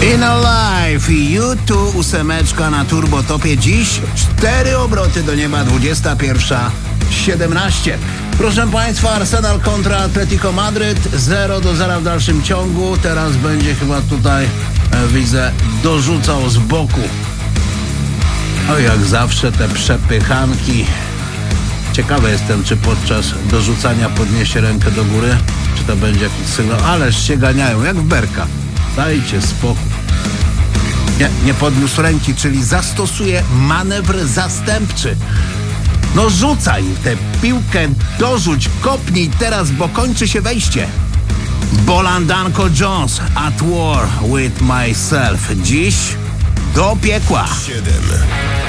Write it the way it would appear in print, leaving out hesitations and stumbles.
In Life i U2 ósemeczka na turbotopie. Dziś 4 obroty do nieba, 21:17. Proszę Państwa, Arsenal kontra Atletico Madryt, 0-0 w dalszym ciągu. Teraz będzie chyba tutaj, widzę, dorzucał z boku. O, jak zawsze te przepychanki. Ciekawy jestem, czy podczas dorzucania podniesie rękę do góry, czy to będzie jakiś sygnał. Ależ się ganiają, jak w berka. Dajcie spokój. Nie podniósł ręki, czyli zastosuje manewr zastępczy. No rzucaj tę piłkę, dorzuć, kopnij teraz, bo kończy się wejście. Bolandanko Jones, At War with Myself. Dziś do piekła. 7.